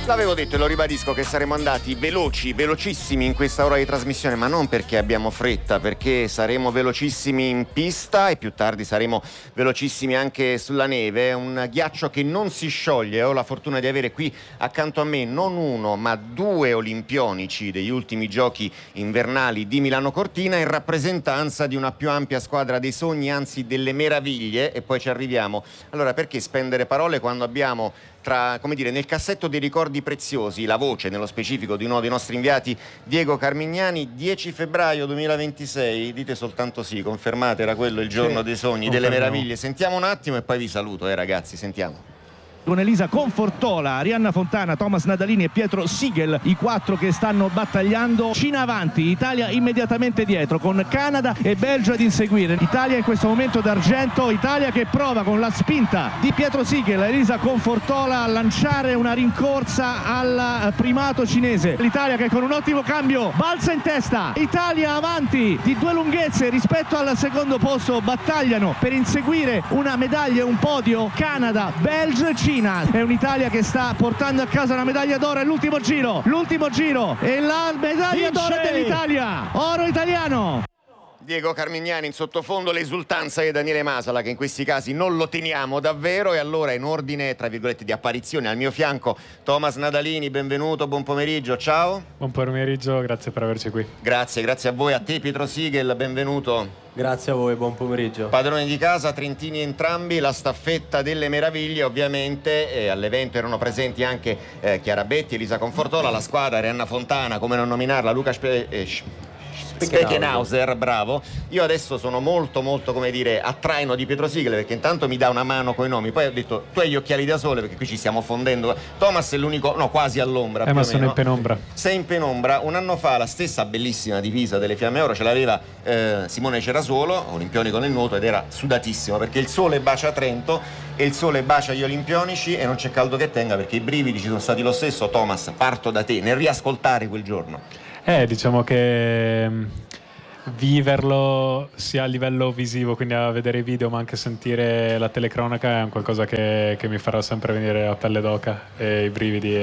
L'avevo detto e lo ribadisco che saremo andati velocissimi in questa ora di trasmissione, ma non perché abbiamo fretta, perché saremo velocissimi in pista e più tardi saremo velocissimi anche sulla neve. Un ghiaccio che non si scioglie. Ho la fortuna di avere qui accanto a me non uno ma due olimpionici degli ultimi giochi invernali di Milano Cortina in rappresentanza di una più ampia squadra dei sogni, anzi delle meraviglie, e poi ci arriviamo. Allora, perché spendere parole quando abbiamo nel cassetto dei ricordi preziosi la voce, nello specifico, di uno dei nostri inviati, Diego Carmignani. 10 febbraio 2026, dite soltanto sì, confermate, era quello il giorno dei sogni, delle meraviglie. Sentiamo un attimo e poi vi saluto, ragazzi, sentiamo. Con Elisa Confortola, Arianna Fontana, Thomas Nadalini e Pietro Sigel, i quattro che stanno battagliando. Cina avanti, Italia immediatamente dietro, con Canada e Belgio ad inseguire. Italia in questo momento d'argento, Italia che prova con la spinta di Pietro Sigel, Elisa Confortola, a lanciare una rincorsa al primato cinese. L'Italia che con un ottimo cambio balza in testa. Italia avanti di 2 lunghezze rispetto al secondo posto, battagliano per inseguire una medaglia e un podio. Canada, Belgio e Cina. È un'Italia che sta portando a casa una medaglia d'oro. È l'ultimo giro e la medaglia d'oro dell'Italia, oro italiano. Diego Carmignani, in sottofondo l'esultanza di Daniele Masala, che in questi casi non lo teniamo davvero. E allora, in ordine tra virgolette di apparizione, al mio fianco Thomas Nadalini, benvenuto, buon pomeriggio, ciao. Buon pomeriggio, grazie per averci qui. Grazie a voi. A te Pietro Sigel, benvenuto. Grazie a voi, buon pomeriggio. Padroni di casa, trentini entrambi, la staffetta delle meraviglie ovviamente. All'evento erano presenti anche Chiara Betti, Elisa Confortola, la squadra, Arianna Fontana, come non nominarla, Luca Speckenhauser, bravo. Io adesso sono molto come dire a traino di Pietro Sigel, perché intanto mi dà una mano coi nomi, poi ho detto tu hai gli occhiali da sole perché qui ci stiamo fondendo. Thomas è l'unico, no, quasi all'ombra, ma sono in penombra. Sei in penombra. Un anno fa la stessa bellissima divisa delle Fiamme Oro ce l'aveva Simone Cerasuolo, olimpionico nel nuoto, ed era sudatissimo perché il sole bacia Trento e il sole bacia gli olimpionici e non c'è caldo che tenga, perché i brividi ci sono stati lo stesso. Thomas, parto da te nel riascoltare quel giorno. Diciamo che viverlo sia a livello visivo, quindi a vedere i video, ma anche sentire la telecronaca, è un qualcosa che mi farà sempre venire a pelle d'oca e i brividi,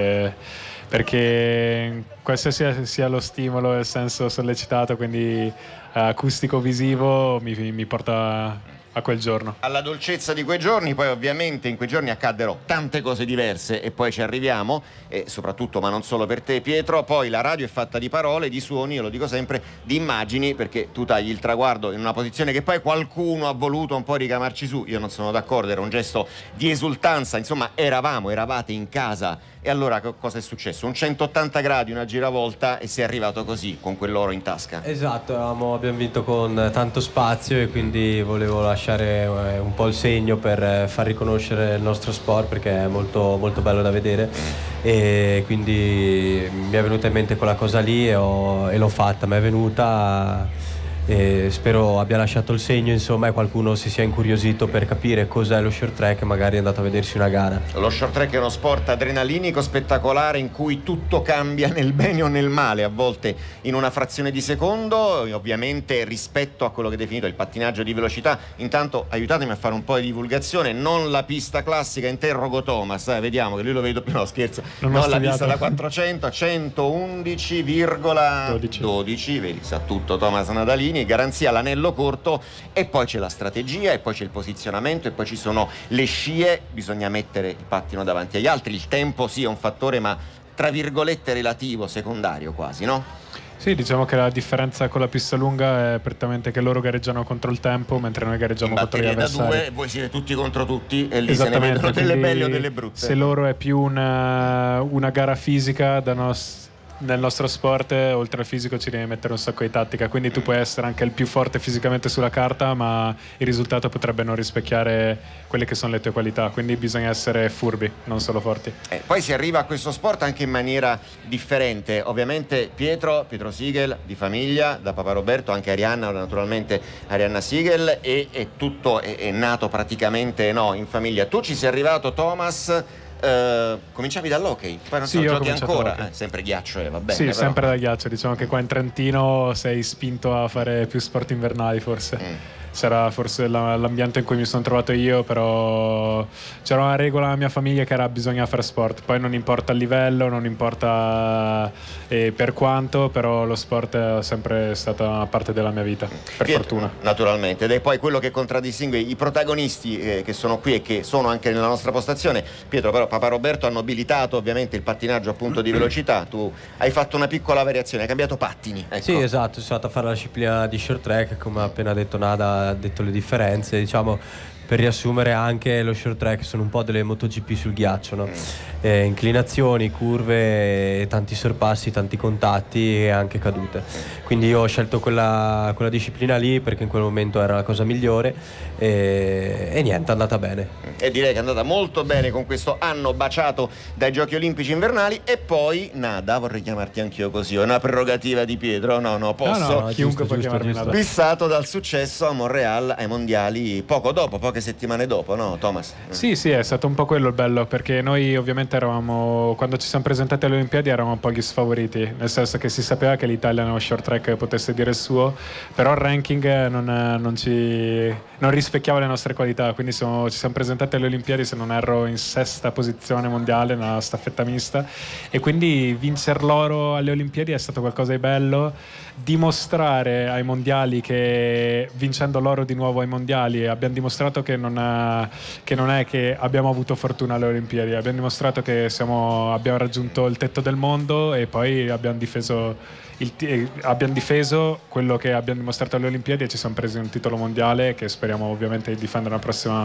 perché qualsiasi sia lo stimolo e il senso sollecitato, quindi acustico visivo, mi porta a quel giorno, alla dolcezza di quei giorni. Poi ovviamente in quei giorni accaddero tante cose diverse e poi ci arriviamo, e soprattutto, ma non solo per te Pietro, poi la radio è fatta di parole, di suoni, io lo dico sempre, di immagini, perché tu tagli il traguardo in una posizione che poi qualcuno ha voluto un po' ricamarci su. Io non sono d'accordo, era un gesto di esultanza, insomma eravate in casa. E allora cosa è successo? Un 180 gradi, una giravolta, e sei arrivato così con quell'oro in tasca. Esatto, abbiamo vinto con tanto spazio e quindi volevo lasciare un po' il segno per far riconoscere il nostro sport, perché è molto bello da vedere, e quindi mi è venuta in mente quella cosa lì e l'ho fatta, mi è venuta. E spero abbia lasciato il segno, insomma, e qualcuno si sia incuriosito per capire cos'è lo short track e magari è andato a vedersi una gara. Lo short track è uno sport adrenalinico, spettacolare, in cui tutto cambia nel bene o nel male, a volte in una frazione di secondo, ovviamente rispetto a quello che è definito il pattinaggio di velocità. Intanto aiutatemi a fare un po' di divulgazione, non la pista classica, interrogo Thomas, vediamo che lui lo vedo più, no scherzo, non la pista da 400 a 111,12, vedi, sa tutto Thomas Nadalini. Garanzia l'anello corto, e poi c'è la strategia, e poi c'è il posizionamento, e poi ci sono le scie, bisogna mettere il pattino davanti agli altri. Il tempo sì è un fattore, ma tra virgolette relativo, secondario quasi, no? Sì, diciamo che la differenza con la pista lunga è prettamente che loro gareggiano contro il tempo, mentre noi gareggiamo contro gli avversari. Da due, voi siete tutti contro tutti, e lì se ne vedono delle belle o delle brutte. Se loro è più una gara fisica nel nostro sport, oltre al fisico ci devi mettere un sacco di tattica, quindi tu puoi essere anche il più forte fisicamente sulla carta, ma il risultato potrebbe non rispecchiare quelle che sono le tue qualità, quindi bisogna essere furbi, non solo forti. Poi si arriva a questo sport anche in maniera differente, ovviamente. Pietro Sigel, di famiglia, da papà Roberto, anche Arianna, naturalmente Arianna Sigel, e tutto è nato praticamente in famiglia. Tu ci sei arrivato, Thomas, cominciavi dall'hockey, poi non so, giochi ancora, sempre ghiaccio, va bene. Sì, però. Sempre da ghiaccio, diciamo che qua in Trentino sei spinto a fare più sport invernali forse. sarà forse l'ambiente in cui mi sono trovato io, però c'era una regola nella mia famiglia che era: bisogna fare sport, poi non importa il livello, non importa per quanto, però lo sport è sempre stata una parte della mia vita, per fortuna. Naturalmente, ed è poi quello che contraddistingue i protagonisti che sono qui e che sono anche nella nostra postazione. Pietro, però Papà Roberto ha nobilitato ovviamente il pattinaggio appunto di velocità, tu hai fatto una piccola variazione, hai cambiato pattini. Ecco. Sì, esatto, sono stato a fare la disciplina di short track, come ha appena detto Nada, ha detto le differenze, diciamo. Per riassumere, anche lo short track sono un po' delle MotoGP sul ghiaccio, no? Inclinazioni, curve, tanti sorpassi, tanti contatti e anche cadute. Quindi io ho scelto quella disciplina lì perché in quel momento era la cosa migliore e niente, è andata bene. E direi che è andata molto bene con questo anno baciato dai Giochi Olimpici Invernali. E poi Nada, vorrei chiamarti anch'io così, è una prerogativa di Pietro? No, posso? No, chiunque può chiamarmi Nada. Fissato dal successo a Montreal ai mondiali poche settimane dopo, no Thomas? Sì, è stato un po' quello il bello, perché noi ovviamente eravamo, quando ci siamo presentati alle Olimpiadi, eravamo un po' gli sfavoriti, nel senso che si sapeva che l'Italia nello short track potesse dire il suo, però il ranking non rispecchiava le nostre qualità, quindi ci siamo presentati alle Olimpiadi, se non erro, in 6ª posizione mondiale nella staffetta mista, e quindi vincer l'oro alle Olimpiadi è stato qualcosa di bello, dimostrare ai mondiali che vincendo l'oro di nuovo ai mondiali abbiamo dimostrato che non è che abbiamo avuto fortuna alle Olimpiadi, abbiamo dimostrato che abbiamo raggiunto il tetto del mondo e poi abbiamo difeso quello che abbiamo dimostrato alle Olimpiadi e ci siamo presi un titolo mondiale che speriamo ovviamente di difendere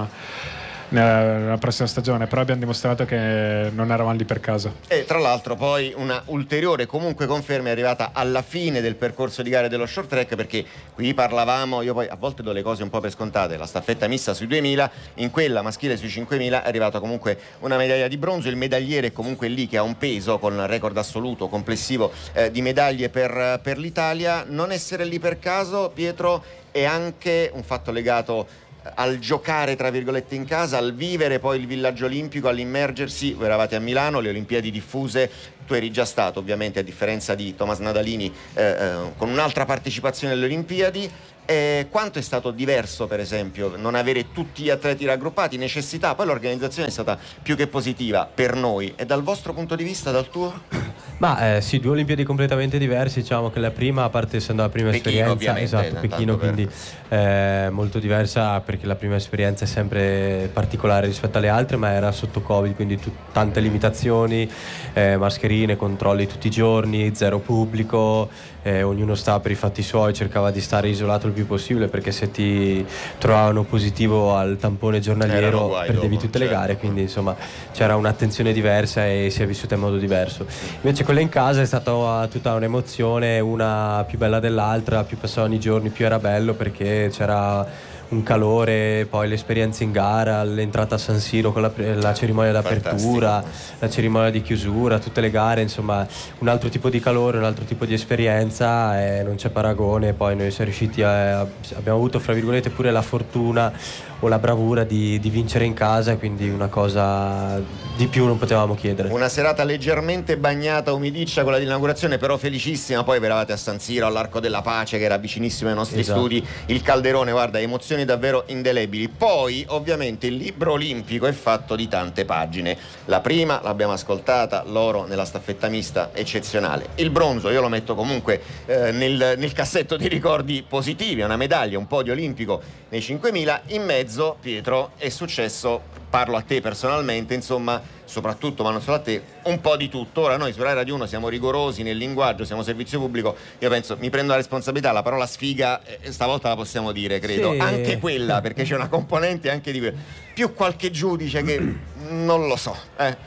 nella prossima stagione, però abbiamo dimostrato che non eravamo lì per caso. E tra l'altro poi una ulteriore comunque conferma è arrivata alla fine del percorso di gare dello short track, perché qui parlavamo, io poi a volte do le cose un po' per scontate, la staffetta mista sui 2000, in quella maschile sui 5000 è arrivata comunque una medaglia di bronzo, il medagliere è comunque lì che ha un peso con il record assoluto complessivo di medaglie per l'Italia. Non essere lì per caso, Pietro, è anche un fatto legato al giocare tra virgolette in casa, al vivere poi il villaggio olimpico, all'immergersi. Voi eravate a Milano, le Olimpiadi diffuse, tu eri già stato ovviamente, a differenza di Thomas Nadalini, con un'altra partecipazione alle Olimpiadi. Quanto è stato diverso per esempio non avere tutti gli atleti raggruppati, necessità, poi l'organizzazione è stata più che positiva per noi, e dal vostro punto di vista, dal tuo? Ma sì, 2 Olimpiadi completamente diverse, diciamo che la prima, a parte essendo la prima Pechino, esperienza, esatto, Pechino, quindi molto diversa, perché la prima esperienza è sempre particolare rispetto alle altre, ma era sotto Covid, quindi tante limitazioni, mascherine, controlli tutti i giorni, zero pubblico, ognuno stava per i fatti suoi, cercava di stare isolato il più possibile, perché se ti trovavano positivo al tampone giornaliero perdevi tutte le gare, quindi insomma c'era un'attenzione diversa e si è vissuta in modo diverso. Invece quella in casa è stata tutta un'emozione, una più bella dell'altra, più passavano i giorni più era bello, perché c'era un calore, poi l'esperienza in gara, l'entrata a San Siro con la cerimonia d'apertura, la cerimonia di chiusura, tutte le gare, insomma un altro tipo di calore, un altro tipo di esperienza, e non c'è paragone. Poi noi siamo riusciti abbiamo avuto fra virgolette pure la fortuna o la bravura di vincere in casa, quindi una cosa di più non potevamo chiedere. Una serata leggermente bagnata, umidiccia, quella di inaugurazione, però felicissima. Poi vi eravate a San Siro, all'Arco della Pace, che era vicinissimo ai nostri studi, il calderone, guarda, emozioni davvero indelebili. Poi ovviamente il libro olimpico è fatto di tante pagine. La prima l'abbiamo ascoltata, l'oro nella staffetta mista, eccezionale. Il bronzo io lo metto comunque nel cassetto dei ricordi positivi, una medaglia, un podio olimpico nei 5000. In mezzo, Pietro, è successo, parlo a te personalmente, insomma, soprattutto, ma non solo a te, un po' di tutto. Ora noi su Rai Radio 1 siamo rigorosi nel linguaggio, siamo servizio pubblico, io penso, mi prendo la responsabilità, la parola sfiga stavolta la possiamo dire, credo, sì. Anche quella, perché c'è una componente anche di quella, più qualche giudice che non lo so,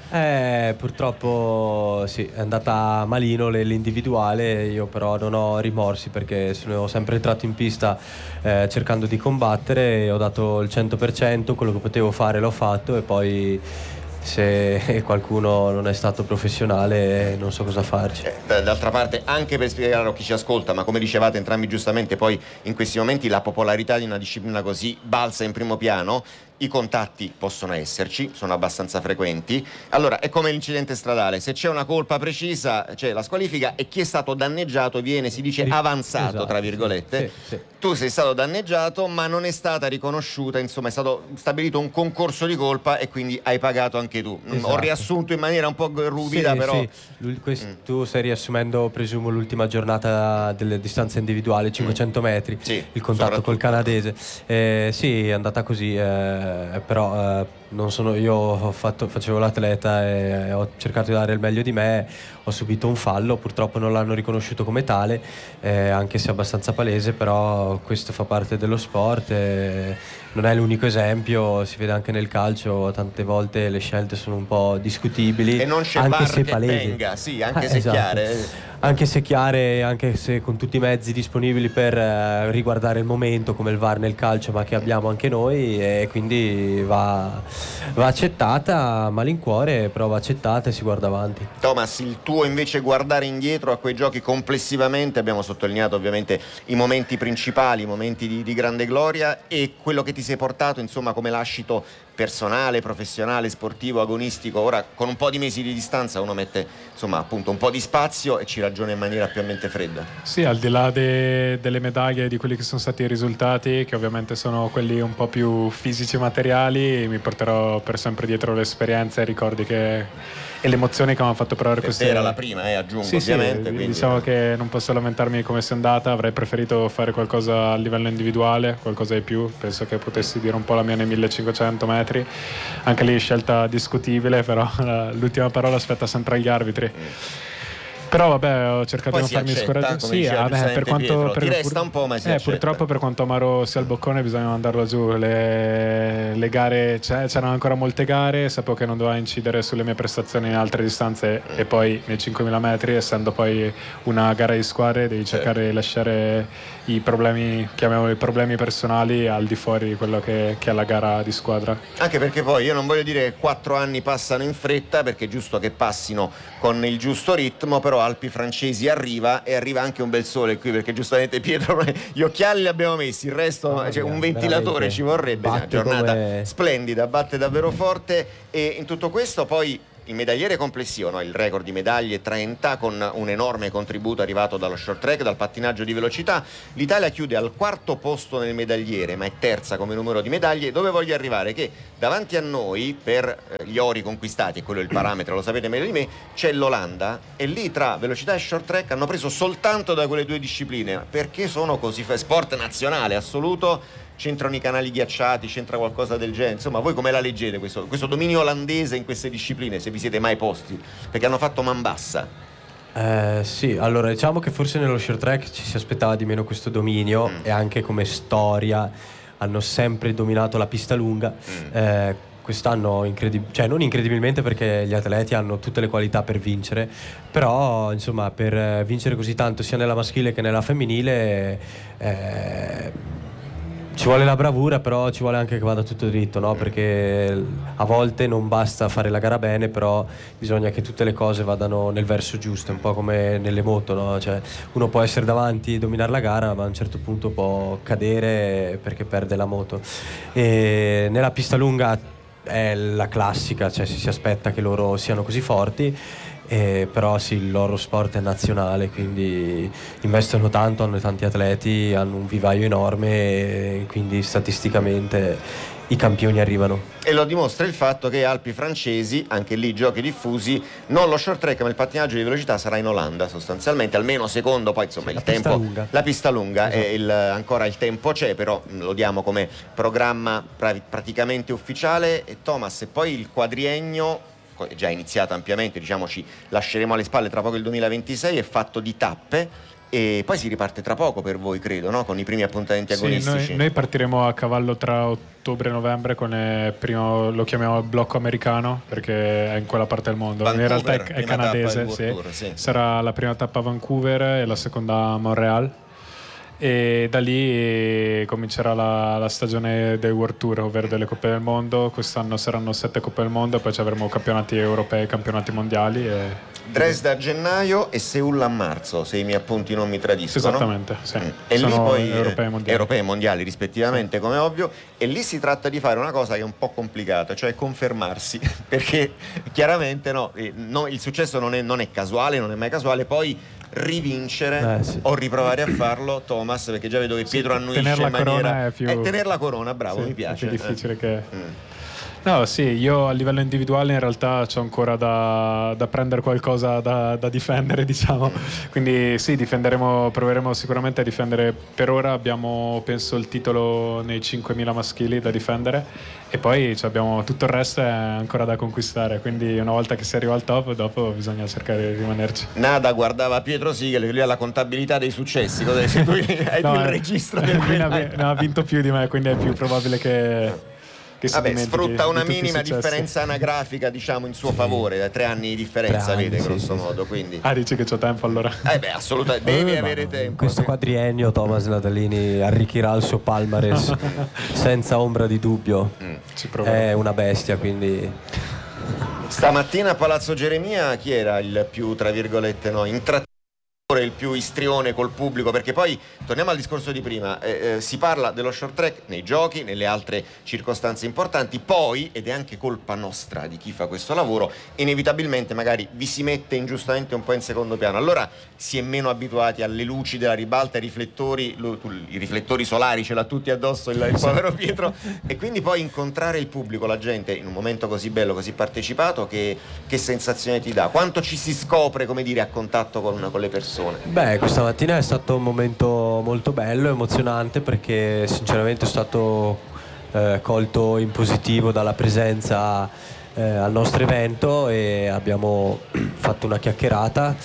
purtroppo sì, è andata malino l'individuale. Io però non ho rimorsi, perché sono sempre entrato in pista cercando di combattere, ho dato il 100%, quello che potevo fare l'ho fatto, e poi se qualcuno non è stato professionale non so cosa farci. D'altra parte, anche per spiegare a chi ci ascolta, ma come dicevate entrambi giustamente, poi in questi momenti la popolarità di una disciplina così balza in primo piano. i contatti possono esserci, sono abbastanza frequenti. Allora è come l'incidente stradale, se c'è una colpa precisa c'è la squalifica e chi è stato danneggiato viene, si dice, avanzato, esatto, tra virgolette. Sì. Tu sei stato danneggiato ma non è stata riconosciuta, insomma è stato stabilito un concorso di colpa e quindi hai pagato anche tu. Esatto. Ho riassunto in maniera un po' ruvida, però tu stai riassumendo, presumo, l'ultima giornata delle distanze individuali, 500 metri, il contatto col canadese. Sì, è andata così, però non sono io, facevo l'atleta e ho cercato di dare il meglio di me, ho subito un fallo, purtroppo non l'hanno riconosciuto come tale, anche se abbastanza palese, però questo fa parte dello sport, non è l'unico esempio, si vede anche nel calcio, tante volte le scelte sono un po' discutibili, e non c'è anche se palesi, tenga, sì, anche se esatto. Chiare. Anche se chiare, anche se con tutti i mezzi disponibili per riguardare il momento, come il VAR nel calcio, ma che abbiamo anche noi, e quindi va accettata a malincuore, però va accettata e si guarda avanti. Thomas, il tuo invece guardare indietro a quei giochi complessivamente, abbiamo sottolineato ovviamente i momenti principali, i momenti di grande gloria, e quello che ti sei portato, insomma, come lascito personale, professionale, sportivo, agonistico. Ora con un po' di mesi di distanza uno mette, insomma, appunto un po' di spazio e ci ragiona in maniera più a mente fredda. Sì, al di là delle medaglie, di quelli che sono stati i risultati, che ovviamente sono quelli un po' più fisici e materiali, mi porterò per sempre dietro l'esperienza e i ricordi e le emozioni che mi hanno fatto provare queste. Era la prima, aggiungo, sì, ovviamente. Sì, quindi diciamo che non posso lamentarmi come sia andata, avrei preferito fare qualcosa a livello individuale, qualcosa di più, penso che potessi dire un po' la mia nei 1500 metri, anche lì scelta discutibile, però l'ultima parola spetta sempre agli arbitri. Però vabbè, ho cercato poi di non farmi scoraggiare. Sì, per quanto ti resta un po', ma si accetta. Purtroppo, per quanto amaro sia il boccone, bisogna mandarlo giù. Le gare, c'erano ancora molte gare, sapevo che non doveva incidere sulle mie prestazioni in altre distanze, e poi nei 5000 metri, essendo poi una gara di squadre, devi cercare di lasciare i problemi, chiamiamoli problemi personali, al di fuori di quello che è la gara di squadra. Anche perché poi io non voglio dire che 4 anni passano in fretta, perché è giusto che passino con il giusto ritmo, però Alpi Francesi arriva, e arriva anche un bel sole qui, perché giustamente Pietro, gli occhiali li abbiamo messi, il resto, un ventilatore ci vorrebbe. Una giornata splendida, batte davvero forte, e in tutto questo poi il medagliere complessivo, no? Il record di medaglie 30, con un enorme contributo arrivato dallo short track, dal pattinaggio di velocità. L'Italia chiude al 4° posto nel medagliere, ma è terza come numero di medaglie. Dove voglio arrivare? Che davanti a noi, per gli ori conquistati, e quello è il parametro, lo sapete meglio di me, c'è l'Olanda, e lì tra velocità e short track hanno preso soltanto da quelle 2 discipline. Perché sono così? Sport nazionale assoluto. C'entrano i canali ghiacciati, c'entra qualcosa del genere? Insomma, voi come la leggete questo dominio olandese in queste discipline, se vi siete mai posti? Perché hanno fatto man bassa. Sì, allora diciamo che forse nello short track ci si aspettava di meno questo dominio, e anche come storia hanno sempre dominato la pista lunga. Quest'anno non incredibilmente, perché gli atleti hanno tutte le qualità per vincere, però insomma per vincere così tanto sia nella maschile che nella femminile ci vuole la bravura, però ci vuole anche che vada tutto dritto, no? Perché a volte non basta fare la gara bene, però bisogna che tutte le cose vadano nel verso giusto, un po' come nelle moto, no? Cioè, uno può essere davanti e dominare la gara, ma a un certo punto può cadere perché perde la moto. E nella pista lunga è la classica, cioè si aspetta che loro siano così forti. Però sì, il loro sport è nazionale, quindi investono tanto, hanno tanti atleti, hanno un vivaio enorme, e quindi statisticamente i campioni arrivano. E lo dimostra il fatto che Alpi Francesi, anche lì giochi diffusi, non lo short track ma il pattinaggio di velocità sarà in Olanda sostanzialmente, almeno secondo, poi insomma il tempo, la pista lunga, esatto. Ancora il tempo c'è, però lo diamo come programma praticamente ufficiale. E Thomas, e poi il quadriennio è già iniziato ampiamente, diciamo, ci lasceremo alle spalle tra poco il 2026, è fatto di tappe, e poi si riparte tra poco per voi, credo, no? Con i primi appuntamenti agonistici. Sì, noi partiremo a cavallo tra ottobre e novembre con primo, lo chiamiamo il blocco americano, perché è in quella parte del mondo. Vancouver, in realtà è canadese, Tour, sì. Sarà la prima tappa a Vancouver e la seconda a Montreal. e da lì comincerà la stagione del World Tour, ovvero delle Coppe del Mondo. Quest'anno saranno 7 Coppe del Mondo, poi ci avremo campionati europei, campionati mondiali Dresda a gennaio e Seul a marzo, se i miei appunti non mi tradiscono. Esattamente, sì. E lì poi europei e mondiali rispettivamente, come ovvio, e lì si tratta di fare una cosa che è un po' complicata, cioè confermarsi, perché chiaramente il successo non è casuale, non è mai casuale, poi rivincere o riprovare a farlo, Thomas, perché già vedo che Pietro annuisce in maniera tenere la corona, bravo, mi piace. È più difficile che no, sì, io a livello individuale in realtà c'ho ancora da prendere qualcosa da difendere, diciamo. Quindi sì, proveremo sicuramente a difendere. Per ora abbiamo, penso, il titolo nei 5.000 maschili da difendere, e poi abbiamo tutto il resto è ancora da conquistare. Quindi una volta che si arriva al top, dopo bisogna cercare di rimanerci. Nada guardava Pietro Sigel, lui ha la contabilità dei successi. Cosa tu hai tu il registro del ha vinto più di me, quindi è più probabile che sfrutta una minima differenza anagrafica, diciamo, in suo favore, da 3 anni di differenza, vede, grosso modo, quindi. Dici che c'ho tempo allora? Assolutamente, devi avere tempo. In questo quadriennio Thomas Nadalini arricchirà il suo palmarès senza ombra di dubbio. È una bestia, quindi. Stamattina a Palazzo Geremia chi era il più, tra virgolette, intrattenitore, il più istrione col pubblico? Perché poi torniamo al discorso di prima, si parla dello short track nei giochi, nelle altre circostanze importanti, poi, ed è anche colpa nostra di chi fa questo lavoro, inevitabilmente magari vi si mette ingiustamente un po' in secondo piano, allora si è meno abituati alle luci della ribalta, ai riflettori, i riflettori solari ce l'ha tutti addosso il povero Pietro, e quindi poi incontrare il pubblico, la gente in un momento così bello, così partecipato, che sensazione ti dà? Quanto ci si scopre, come dire, a contatto con le persone? Beh, questa mattina è stato un momento molto bello, emozionante, perché sinceramente è stato colto in positivo dalla presenza al nostro evento, e abbiamo fatto una chiacchierata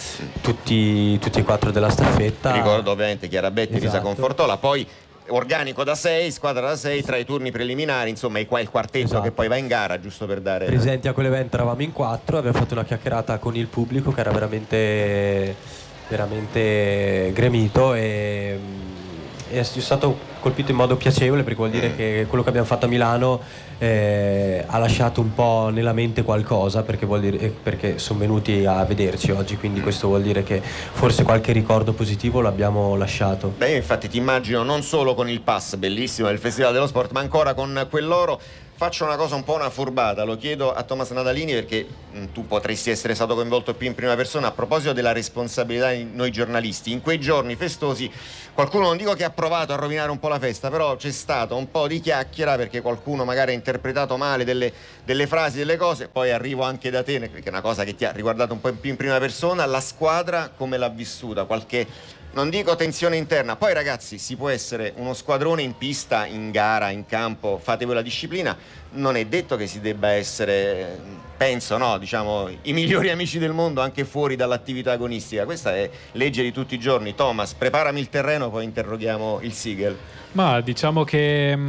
tutti e 4 della staffetta. Ricordo ovviamente Chiara Betti, Risa Confortola, poi organico da 6, squadra da 6, tra i turni preliminari, insomma, qua il quartetto che poi va in gara, giusto per dare. Presenti a quell'evento eravamo in 4, abbiamo fatto una chiacchierata con il pubblico che era veramente gremito, e è stato colpito in modo piacevole, perché vuol dire che quello che abbiamo fatto a Milano ha lasciato un po' nella mente qualcosa, perché sono venuti a vederci oggi, quindi questo vuol dire che forse qualche ricordo positivo l'abbiamo lasciato. Beh, infatti ti immagino non solo con il pass bellissimo del Festival dello Sport, ma ancora con quell'oro. Faccio una cosa un po' una furbata, lo chiedo a Thomas Nadalini perché tu potresti essere stato coinvolto più in prima persona. A proposito della responsabilità di noi giornalisti, in quei giorni festosi qualcuno, non dico che ha provato a rovinare un po' la festa, però c'è stato un po' di chiacchiera perché qualcuno magari ha interpretato male delle frasi, delle cose. Poi arrivo anche da te, perché è una cosa che ti ha riguardato un po' più in prima persona. La squadra come l'ha vissuta? Qualche, non dico tensione interna, poi ragazzi, si può essere uno squadrone in pista, in gara, in campo, fate voi la disciplina, non è detto che si debba essere, penso, diciamo, i migliori amici del mondo anche fuori dall'attività agonistica. Questa è legge di tutti i giorni. Thomas, preparami il terreno, poi interroghiamo il Sigel. Ma diciamo che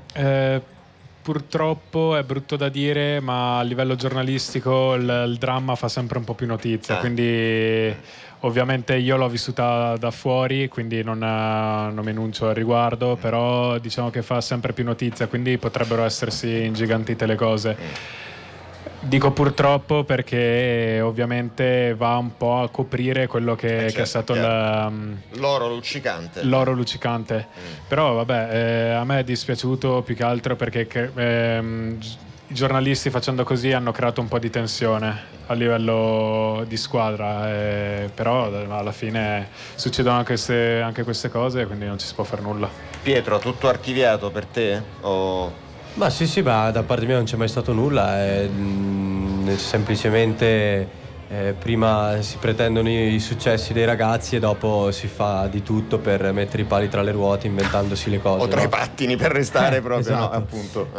purtroppo è brutto da dire, ma a livello giornalistico il dramma fa sempre un po' più notizia, quindi ovviamente io l'ho vissuta da fuori, quindi non mi enuncio al riguardo, però diciamo che fa sempre più notizia, quindi potrebbero essersi ingigantite le cose. Dico purtroppo perché ovviamente va un po' a coprire quello che è stato l'oro luccicante. Però vabbè, a me è dispiaciuto più che altro perché i giornalisti facendo così hanno creato un po' di tensione a livello di squadra, però alla fine succedono anche queste cose, quindi non ci si può fare nulla. Pietro, tutto archiviato per te? Ma sì, ma da parte mia non c'è mai stato nulla, semplicemente prima si pretendono i successi dei ragazzi e dopo si fa di tutto per mettere i pali tra le ruote inventandosi le cose. O tra i pattini per restare proprio, esatto. Appunto.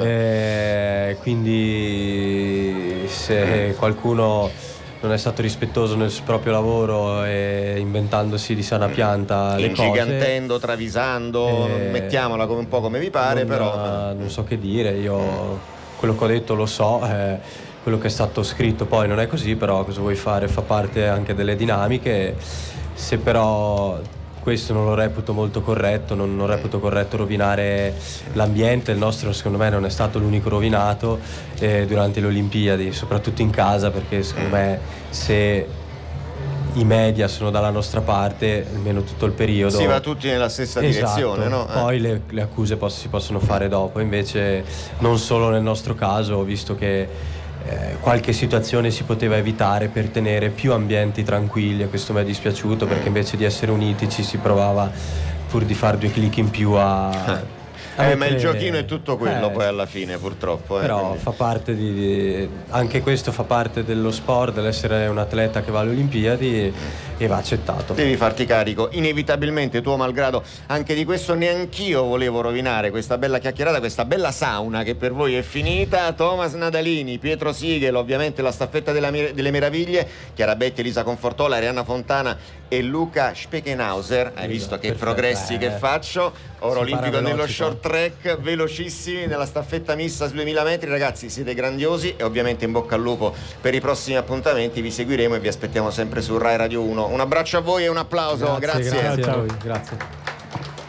Quindi se qualcuno non è stato rispettoso nel proprio lavoro e inventandosi di sana pianta le cose, ingigantendo, travisando, mettiamola un po' come vi pare, però non so che dire. Io quello che ho detto lo so, quello che è stato scritto poi non è così, però cosa vuoi fare? Fa parte anche delle dinamiche. Se però questo non lo reputo molto corretto, non reputo corretto rovinare l'ambiente. Il nostro secondo me non è stato l'unico rovinato durante le Olimpiadi, soprattutto in casa, perché secondo me se i media sono dalla nostra parte almeno tutto il periodo si va tutti nella stessa esatto, direzione, no? Poi le accuse si possono fare dopo, invece non solo nel nostro caso, ho visto che qualche situazione si poteva evitare per tenere più ambienti tranquilli, e questo mi è dispiaciuto, perché invece di essere uniti ci si provava, pur di fare 2 clic in più, ma il giochino è tutto quello poi alla fine, purtroppo. Però quindi fa parte anche questo fa parte dello sport, dell'essere un atleta che va alle Olimpiadi, e va accettato. devi farti carico inevitabilmente, tuo malgrado, anche di questo. Neanch'io volevo rovinare questa bella chiacchierata, questa bella sauna che per voi è finita. Thomas Nadalini, Pietro Sigel, ovviamente la staffetta delle meraviglie, Chiara Betti, Elisa Confortola, Arianna Fontana e Luca Speckenhauser. Hai visto che perfetto, progressi che faccio? Oro olimpico nello short track, velocissimi nella staffetta mista su 2000 metri. Ragazzi, siete grandiosi, e ovviamente in bocca al lupo per i prossimi appuntamenti. Vi seguiremo e vi aspettiamo sempre su Rai Radio 1. Un abbraccio a voi e un applauso. Grazie a voi. Grazie.